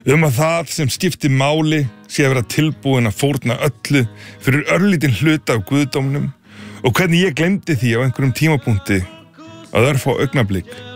Að það sem skiptir máli sé að vera tilbúin að fórna öllu fyrir örlítinn hluta af guðdómnum og hvernig ég gleymdi því á einhverjum tímapunkti að örfá augnablik